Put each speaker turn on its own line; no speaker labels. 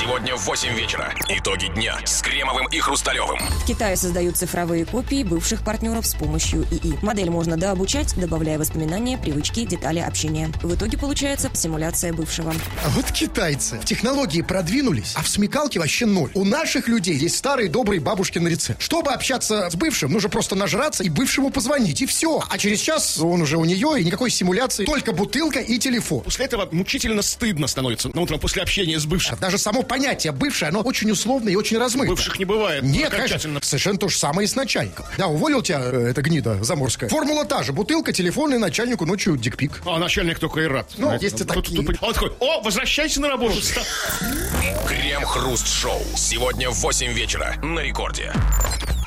Сегодня в 8 вечера. Итоги дня с Кремовым и Хрусталевым.
В Китае создают цифровые копии бывших партнеров с помощью ИИ. Модель можно дообучать, добавляя воспоминания, привычки, детали общения. В итоге получается симуляция бывшего.
А вот китайцы в технологии продвинулись, а в смекалке вообще ноль. У наших людей есть старый добрый бабушкин рецепт. Чтобы общаться с бывшим, нужно просто нажраться и бывшему позвонить, и все. А через час он уже у нее, и никакой симуляции, только бутылка и телефон.
После этого мучительно стыдно становится на утром после общения с бывшим.
Даже само понятие «бывшее», оно очень условно и очень размыто.
Бывших не бывает.
Нет, конечно, совершенно то же самое и с начальником. Да, уволил тебя эта гнида заморская. Формула та же. Бутылка, телефон и начальнику ночью дикпик.
А начальник только и рад.
Ну, есть и такие.
Он такой: о, возвращайся на работу.
Крем-хруст-шоу. Сегодня в 8 вечера на Рекорде.